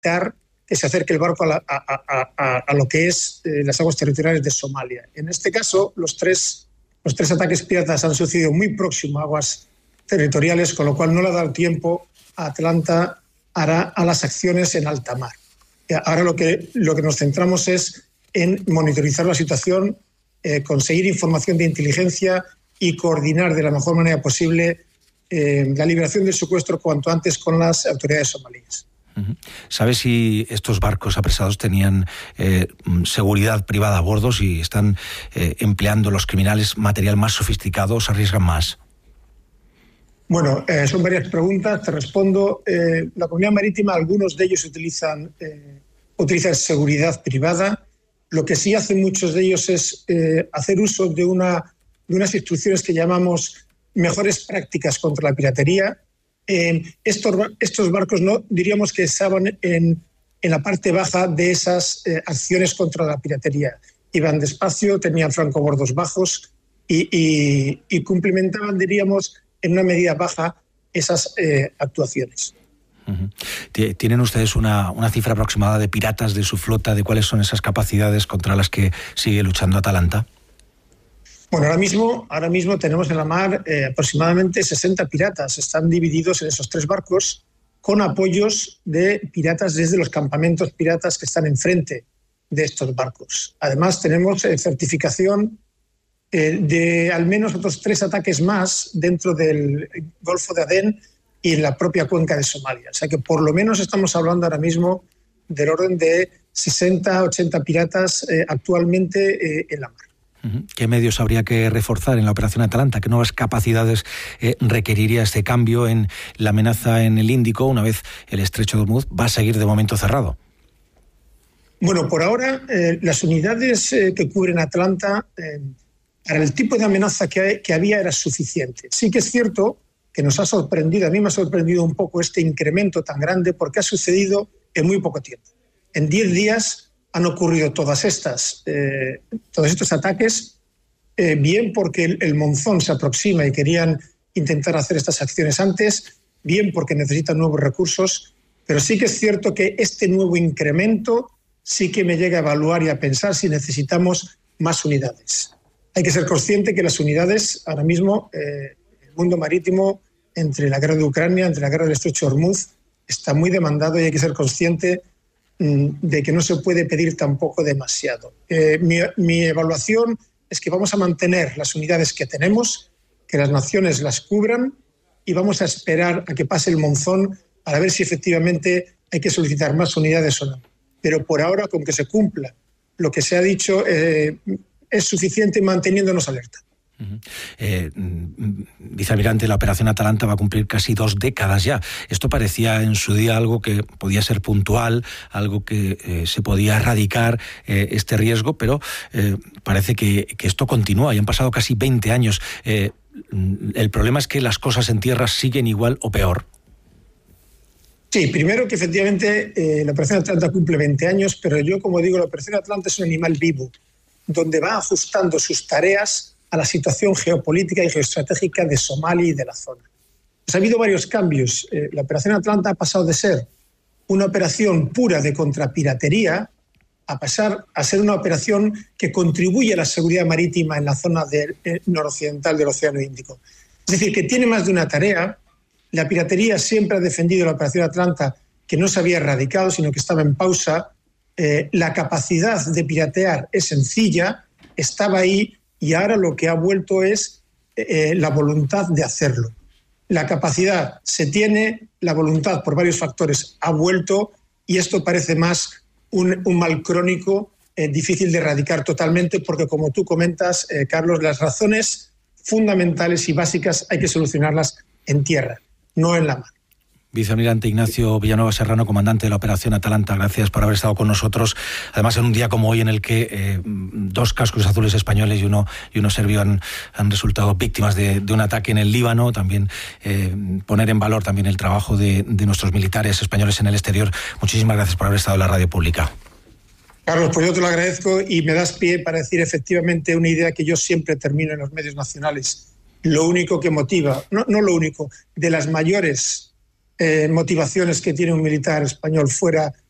evitar que se acerque el barco a lo que es las aguas territoriales de Somalia. En este caso, los tres ataques piratas han sucedido muy próximo a aguas territoriales, con lo cual no le ha dado tiempo a Atalanta a las acciones en alta mar. Ahora lo que nos centramos es en monitorizar la situación, conseguir información de inteligencia y coordinar de la mejor manera posible la liberación del secuestro cuanto antes con las autoridades somalíes. ¿Sabes si estos barcos apresados tenían seguridad privada a bordo, si están empleando los criminales material más sofisticado o se arriesgan más? Bueno, son varias preguntas, te respondo. La comunidad marítima, algunos de ellos utilizan seguridad privada. Lo que sí hacen muchos de ellos es hacer uso de unas instrucciones que llamamos mejores prácticas contra la piratería. Estos barcos no diríamos que estaban en la parte baja de esas acciones contra la piratería. Iban despacio, tenían francobordos bajos y cumplimentaban, diríamos, en una medida baja esas actuaciones. ¿Tienen ustedes una cifra aproximada de piratas de su flota, de cuáles son esas capacidades contra las que sigue luchando Atalanta? Bueno, ahora mismo tenemos en la mar aproximadamente 60 piratas. Están divididos en esos 3 barcos con apoyos de piratas desde los campamentos piratas que están enfrente de estos barcos. Además, tenemos certificación de al menos otros 3 ataques más dentro del Golfo de Adén y en la propia cuenca de Somalia. O sea que por lo menos estamos hablando ahora mismo del orden de 60, 80 piratas actualmente en la mar. ¿Qué medios habría que reforzar en la Operación Atalanta? ¿Qué nuevas capacidades requeriría este cambio en la amenaza en el Índico una vez el estrecho de Hormuz va a seguir de momento cerrado? Bueno, por ahora las unidades que cubren Atalanta para el tipo de amenaza que había era suficiente. Sí que es cierto que nos ha sorprendido, a mí me ha sorprendido un poco este incremento tan grande porque ha sucedido en muy poco tiempo. En 10 días han ocurrido todos estos ataques, bien porque el monzón se aproxima y querían intentar hacer estas acciones antes, bien porque necesitan nuevos recursos, pero sí que es cierto que este nuevo incremento sí que me llega a evaluar y a pensar si necesitamos más unidades. Hay que ser consciente que las unidades, ahora mismo, el mundo marítimo, entre la guerra de Ucrania, entre la guerra del estrecho de Hormuz, está muy demandado y hay que ser consciente de que no se puede pedir tampoco demasiado. Mi evaluación es que vamos a mantener las unidades que tenemos, que las naciones las cubran y vamos a esperar a que pase el monzón para ver si efectivamente hay que solicitar más unidades o no. Pero por ahora, con que se cumpla lo que se ha dicho, es suficiente manteniéndonos alerta. Vicealmirante, la Operación Atalanta va a cumplir casi 2 décadas ya. Esto parecía en su día algo que podía ser puntual, algo que se podía erradicar este riesgo, pero parece que esto continúa y han pasado casi 20 años. El problema es que las cosas en tierra siguen igual o peor. Sí, primero que efectivamente la Operación Atalanta cumple 20 años, pero yo, como digo, la Operación Atalanta es un animal vivo, donde va ajustando sus tareas a la situación geopolítica y geoestratégica de Somalia y de la zona. Pues ha habido varios cambios. La Operación Atalanta ha pasado de ser una operación pura de contrapiratería a pasar a ser una operación que contribuye a la seguridad marítima en la zona noroccidental del Océano Índico. Es decir, que tiene más de una tarea. La piratería siempre ha defendido la Operación Atalanta, que no se había erradicado, sino que estaba en pausa. La capacidad de piratear es sencilla, estaba ahí, y ahora lo que ha vuelto es la voluntad de hacerlo. La capacidad se tiene, la voluntad por varios factores ha vuelto, y esto parece más un mal crónico difícil de erradicar totalmente, porque como tú comentas, Carlos, las razones fundamentales y básicas hay que solucionarlas en tierra, no en la mar. Vicealmirante Ignacio Villanueva Serrano, comandante de la Operación Atalanta, gracias por haber estado con nosotros. Además, en un día como hoy en el que 2 cascos azules españoles y uno serbio han resultado víctimas de un ataque en el Líbano. También poner en valor también el trabajo de nuestros militares españoles en el exterior. Muchísimas gracias por haber estado en la radio pública. Carlos, pues yo te lo agradezco y me das pie para decir efectivamente una idea que yo siempre termino en los medios nacionales. Lo único que motiva, no lo único, de las mayores motivaciones que tiene un militar español fuera